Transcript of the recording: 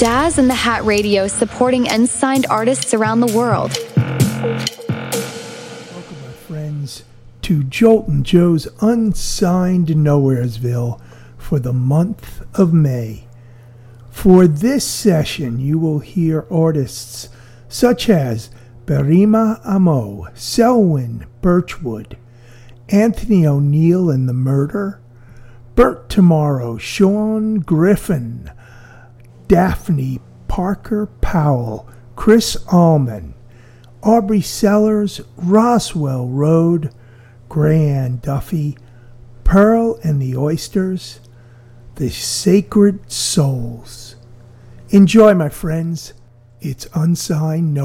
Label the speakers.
Speaker 1: Daz and the Hat Radio, supporting unsigned artists around the world.
Speaker 2: Welcome, my friends, to Joltin' Joe's Unsigned Nowheresville for the month of May. For this session, you will hear artists such as Berrima Amo, Selwyn Birchwood, Anthony O'Neill and the Murder, Bert Tomorrow, Sean Griffin, Daphne Parker Powell, Chris Allman, Aubrey Sellers, Roswell Road, Grayanne Duffy, Pearl and the Oysters, The Sacred Souls. Enjoy, my friends. It's Unsigned